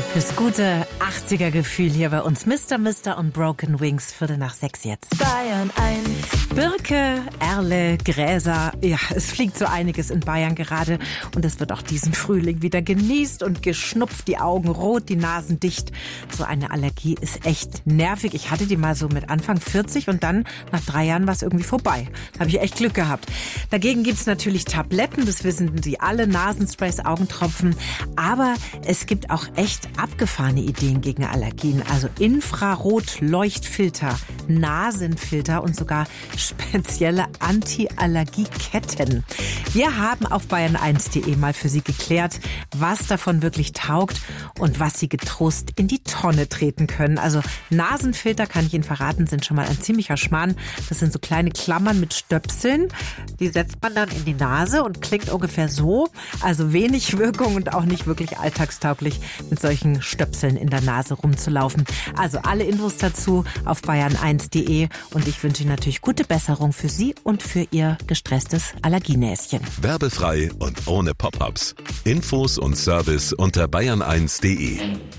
Das gute 80er-Gefühl hier bei uns. Mr. und Broken Wings, 5:45 jetzt. Bayern 1. Birke, Erle, Gräser. Ja, es fliegt so einiges in Bayern gerade. Und es wird auch diesen Frühling wieder genießt und geschnupft. Die Augen rot, die Nasen dicht. So eine Allergie ist echt nervig. Ich hatte die mal so mit Anfang 40 und dann nach 3 Jahren war es irgendwie vorbei. Da habe ich echt Glück gehabt. Dagegen gibt's natürlich Tabletten, das wissen Sie alle, Nasensprays, Augentropfen. Aber es gibt auch echt abgefahrene Ideen gegen Allergien. Also Infrarot-Leuchtfilter, Nasenfilter und sogar spezielle Anti-Allergie-Ketten. Wir haben auf bayern1.de mal für Sie geklärt, was davon wirklich taugt und was Sie getrost in die Tonne treten können. Also Nasenfilter, kann ich Ihnen verraten, sind schon mal ein ziemlicher Schmarrn. Das sind so kleine Klammern mit Stöpseln. Die setzt man dann in die Nase und klingt ungefähr so. Also wenig Wirkung und auch nicht wirklich alltagstauglich, mit solchen Stöpseln in der Nase rumzulaufen. Also alle Infos dazu auf bayern1.de und ich wünsche Ihnen natürlich gute Besserung für Sie und für Ihr gestresstes Allergienäschen. Werbefrei und ohne Pop-ups. Infos und Service unter bayern1.de.